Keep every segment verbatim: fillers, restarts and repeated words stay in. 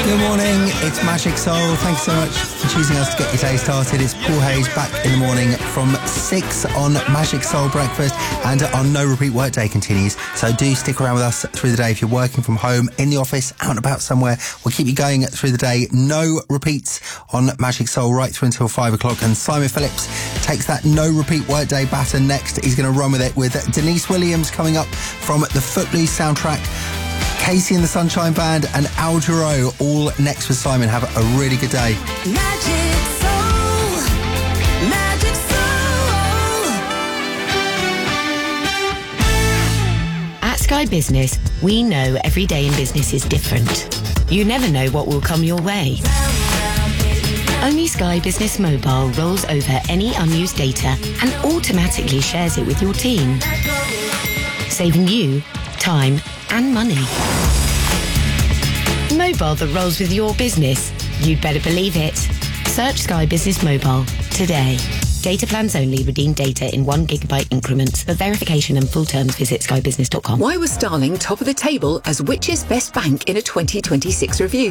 Good morning, it's Magic Soul. Thanks so much for choosing us to get your day started. It's Paul Hayes back in the morning from six on Magic Soul Breakfast, and our no repeat workday continues. So do stick around with us through the day if you're working from home, in the office, out and about somewhere. We'll keep you going through the day. No repeats on Magic Soul right through until five o'clock. And Simon Phillips takes that no repeat workday baton next. He's going to run with it with Denise Williams coming up from the Footloose soundtrack. Casey and the Sunshine Band and Al Jarreau all next with Simon. Have a really good day. Magic Soul, Magic Soul. At Sky Business, we know every day in business is different. You never know what will come your way. Only Sky Business Mobile rolls over any unused data and automatically shares it with your team, saving you time and money. Mobile that rolls with your business. You'd better believe it. Search Sky Business Mobile today. Data plans only. Redeem data in one gigabyte increments. For verification and full terms, visit sky business dot com. Why was Starling top of the table as Which's best bank in a twenty twenty-six review?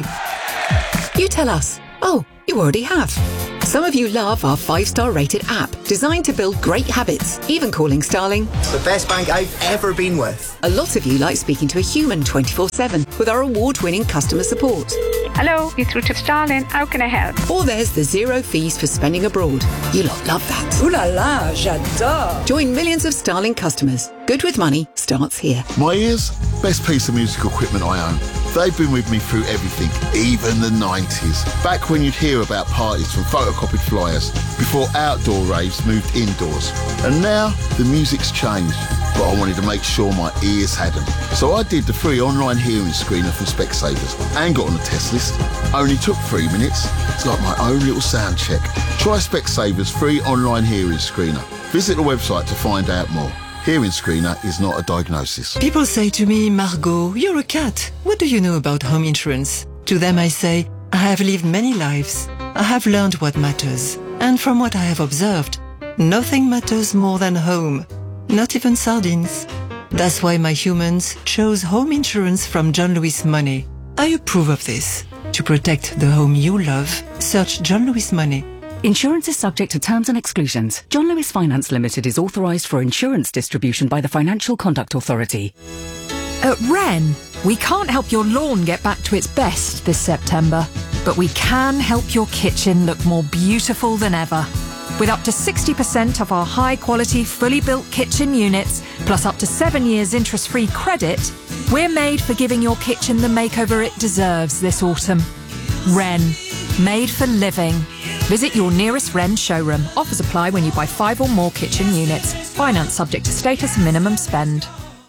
You tell us. Oh, you already have. Some of you love our five-star rated app, designed to build great habits, even calling Starling the best bank I've ever been with. A lot of you like speaking to a human twenty-four seven with our award-winning customer support. Hello, you're through to Starling. How can I help? Or there's the zero fees for spending abroad. You lot love that. Ooh la la, j'adore. Join millions of Starling customers. Good with money starts here. My ears, best piece of musical equipment I own. They've been with me through everything, even the nineties. Back when you'd hear about parties from photocopied flyers, before outdoor raves moved indoors. And now, the music's changed, but I wanted to make sure my ears had them. So I did the free online hearing screener from Specsavers and got on the test list. Only took three minutes. It's like my own little sound check. Try Specsavers free online hearing screener. Visit the website to find out more. Hearing screener is not a diagnosis. People say to me, Margot, you're a cat. What do you know about home insurance? To them I say, I have lived many lives. I have learned what matters. And from what I have observed, nothing matters more than home. Not even sardines. That's why my humans chose home insurance from John Lewis Money. I approve of this. To protect the home you love, search John Lewis Money. Insurance is subject to terms and exclusions. John Lewis Finance Limited is authorised for insurance distribution by the Financial Conduct Authority. At Wren, we can't help your lawn get back to its best this September, but we can help your kitchen look more beautiful than ever. With up to sixty percent of our high-quality, fully built kitchen units, plus up to seven years interest-free credit, we're made for giving your kitchen the makeover it deserves this autumn. Wren, made for living. Visit your nearest Wren showroom. Offers apply when you buy five or more kitchen units. Finance subject to status and minimum spend.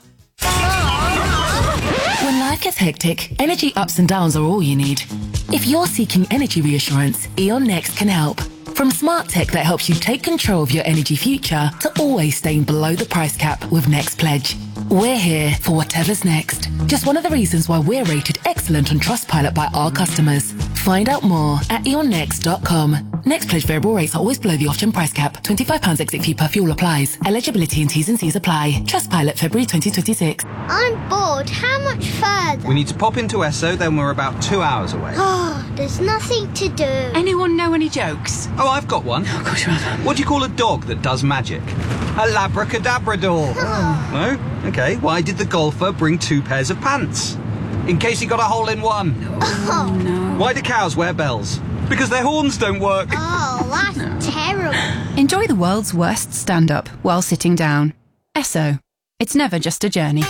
When life gets hectic, energy ups and downs are all you need. If you're seeking energy reassurance, E.ON Next can help. From smart tech that helps you take control of your energy future to always staying below the price cap with Next Pledge. We're here for whatever's next. Just one of the reasons why we're rated excellent on Trustpilot by our customers. Find out more at e on next dot com. Next Pledge variable rates are always below the off-gen price cap. twenty-five pounds exit fee per fuel applies. Eligibility and T's and C's apply. Trustpilot February twenty twenty-six. I'm bored. How much further? We need to pop into Esso, then we're about two hours away. Oh, there's nothing to do. Anyone know any jokes? Oh, I've got one. Oh, gosh, you have. What do you call a dog that does magic? A labracadabrador. Oh. No? Okay. Why did the golfer bring two pairs of pants? In case he got a hole in one. Oh, no. Why do cows wear bells? Because their horns don't work. Oh, that's no. terrible. Enjoy the world's worst stand-up while sitting down. Esso. It's never just a journey.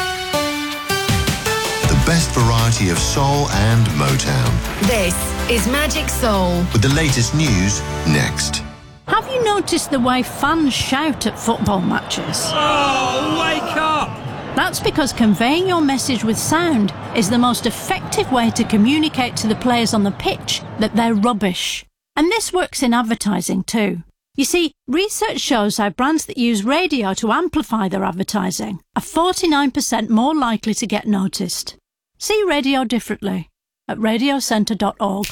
The best variety of soul and Motown. This is Magic Soul. With the latest news next. Have you noticed the way fans shout at football matches? Oh, wake up! That's because conveying your message with sound is the most effective way to communicate to the players on the pitch that they're rubbish. And this works in advertising too. You see, research shows how brands that use radio to amplify their advertising are forty-nine percent more likely to get noticed. See radio differently at radio centre dot org.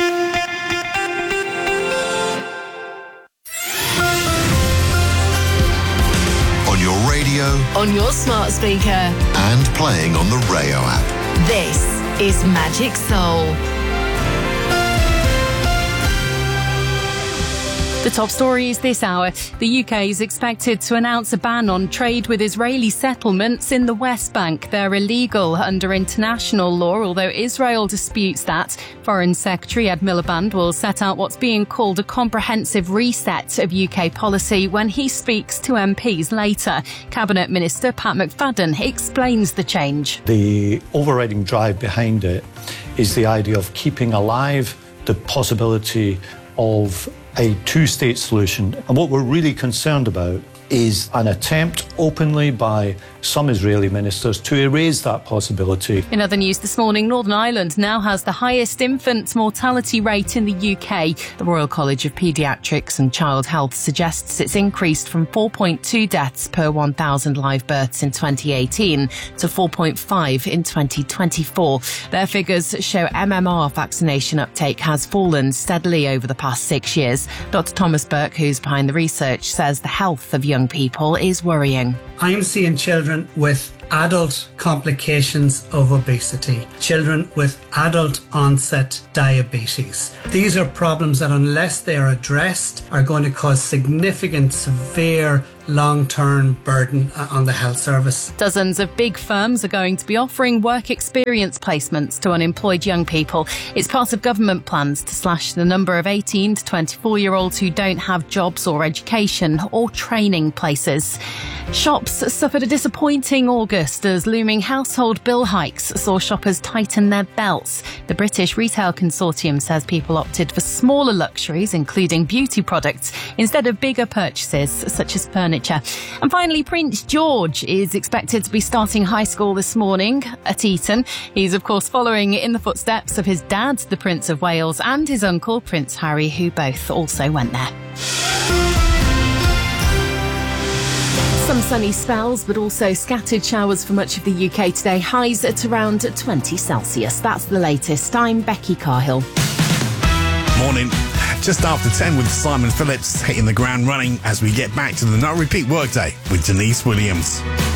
On your radio, on your smart speaker, and playing on the Rayo app. This is Magic Soul. The top stories this hour. The U K is expected to announce a ban on trade with Israeli settlements in the West Bank. They're illegal under international law, although Israel disputes that. Foreign Secretary Ed Miliband will set out what's being called a comprehensive reset of U K policy when he speaks to M Ps later. Cabinet Minister Pat McFadden explains the change. The overriding drive behind it is the idea of keeping alive the possibility of a two-state solution. And what we're really concerned about is an attempt openly by some Israeli ministers to erase that possibility. In other news this morning, Northern Ireland now has the highest infant mortality rate in the U K. The Royal College of Paediatrics and Child Health suggests it's increased from four point two deaths per one thousand live births in twenty eighteen to four point five in twenty twenty-four. Their figures show M M R vaccination uptake has fallen steadily over the past six years. Doctor Thomas Burke, who's behind the research, says the health of young people is worrying. I'm seeing children with adult complications of obesity, children with adult onset diabetes. These are problems that, unless they are addressed, are going to cause significant, severe, long-term burden on the health service. Dozens of big firms are going to be offering work experience placements to unemployed young people. It's part of government plans to slash the number of eighteen to twenty-four-year-olds who don't have jobs or education or training places. Shops suffered a disappointing August as looming household bill hikes saw shoppers tighten their belts. The British Retail Consortium says people opted for smaller luxuries, including beauty products, instead of bigger purchases such as furniture. And finally, Prince George is expected to be starting high school this morning at Eton. He's, of course, following in the footsteps of his dad, the Prince of Wales, and his uncle, Prince Harry, who both also went there. Some sunny spells, but also scattered showers for much of the U K today. Highs at around twenty Celsius. That's the latest. I'm Becky Carhill. Morning. Just after ten with Simon Phillips hitting the ground running as we get back to the No Repeat Workday with Denise Williams.